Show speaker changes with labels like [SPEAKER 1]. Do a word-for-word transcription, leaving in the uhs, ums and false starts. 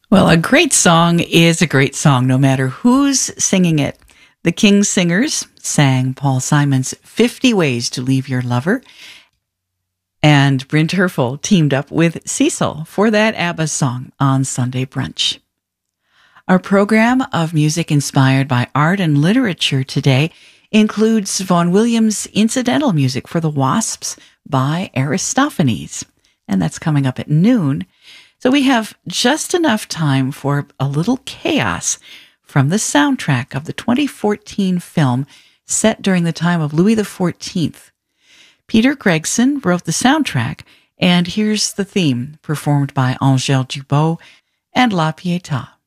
[SPEAKER 1] Well, a great song is a great song, no matter who's singing it. The King's Singers sang Paul Simon's fifty Ways to Leave Your Lover, and Bryn Terfel teamed up with Cecil for that ABBA song on Sunday Brunch. Our program of music inspired by art and literature today includes Vaughan Williams' incidental music for The Wasps by Aristophanes, and that's coming up at noon. So we have just enough time for a little chaos from the soundtrack of the twenty fourteen film set during the time of Louis the fourteenth. Peter Gregson wrote the soundtrack, and here's the theme performed by Angèle Dubot and La Pietà.